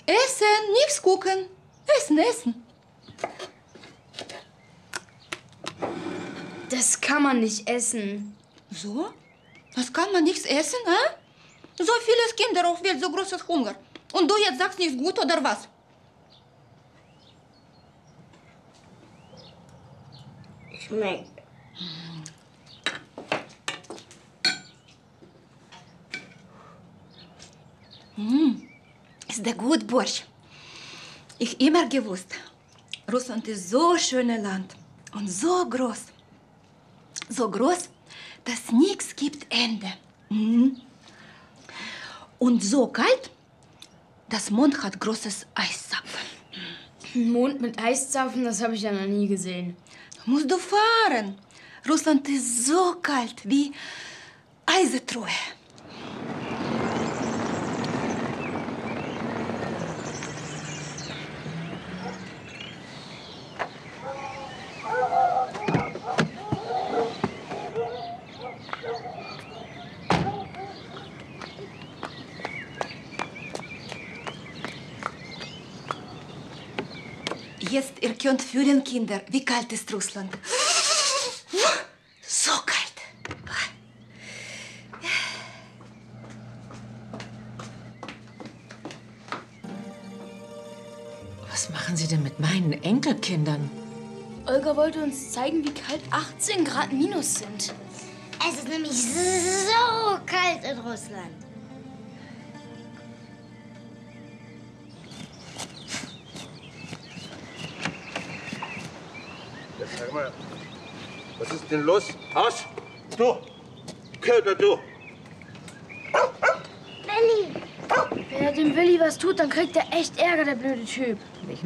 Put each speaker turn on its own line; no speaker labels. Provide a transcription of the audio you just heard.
Essen, nichts gucken. Essen, essen.
Das kann man nicht essen.
So? Das kann man nichts essen, hä? So viele Kinder auf Welt, so großes Hunger. Und du jetzt sagst nichts gut, oder was?
Schmeckt.
Ist der gut, Borsch. Ich immer gewusst, Russland ist so schönes Land und so groß. So groß, dass nichts gibt Ende. Und so kalt, das Mond hat großes Eiszapfen.
Ein Mond mit Eiszapfen, das habe ich ja noch nie gesehen.
Musst du fahren. Russland ist so kalt wie Eisetruhe. Jetzt, ihr könnt fühlen, Kinder, wie kalt ist Russland. So kalt.
Was machen Sie denn mit meinen Enkelkindern?
Olga wollte uns zeigen, wie kalt 18 Grad minus sind.
Es ist nämlich so kalt in Russland.
Sag mal, was ist denn los? Arsch! Du! Köter, du!
Willi!
Wenn er dem Willi was tut, dann kriegt er echt Ärger, der blöde Typ.